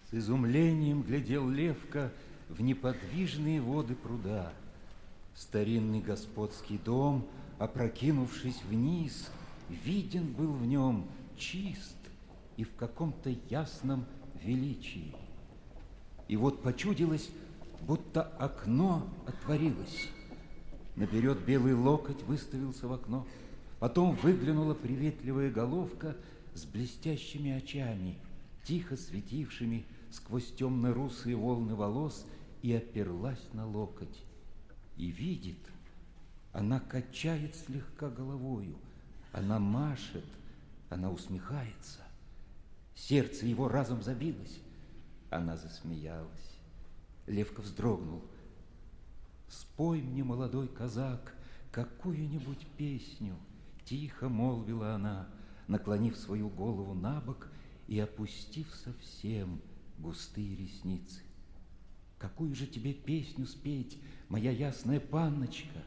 С изумлением глядел Левка в неподвижные воды пруда. Старинный господский дом, опрокинувшись вниз, виден был в нем чист и в каком-то ясном величии. И вот почудилось, будто окно отворилось. Наперед белый локоть выставился в окно. Потом выглянула приветливая головка с блестящими очами, тихо светившими сквозь темно-русые волны волос, и оперлась на локоть. И видит, она качает слегка головою, она машет, она усмехается. Сердце его разом забилось. Она засмеялась. Левка вздрогнул. «Спой мне, молодой казак, какую-нибудь песню», — тихо молвила она, наклонив свою голову на бок и опустив совсем густые ресницы. «Какую же тебе песню спеть, моя ясная панночка?»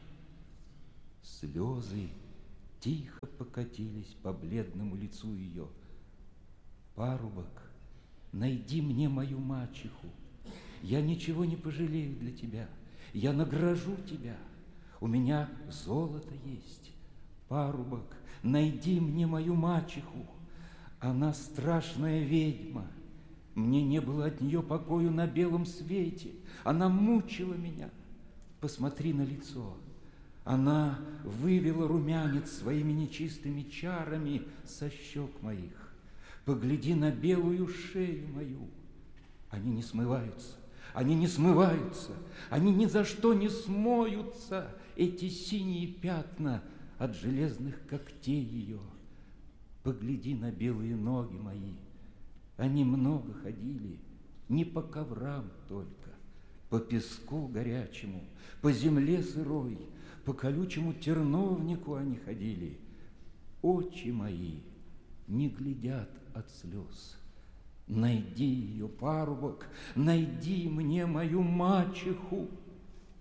Слезы тихо покатились по бледному лицу ее. «Парубок, найди мне мою мачеху. Я ничего не пожалею для тебя. Я награжу тебя. У меня золото есть. Парубок, найди мне мою мачеху. Она страшная ведьма. Мне не было от нее покою на белом свете. Она мучила меня. Посмотри на лицо. Она вывела румянец своими нечистыми чарами со щек моих. Погляди на белую шею мою. Они не смываются. Они не смываются, они ни за что не смоются, эти синие пятна от железных когтей ее. Погляди на белые ноги мои, они много ходили, не по коврам только, по песку горячему, по земле сырой, по колючему терновнику они ходили. Очи мои не глядят от слез. Найди ее, парубок, найди мне мою мачеху.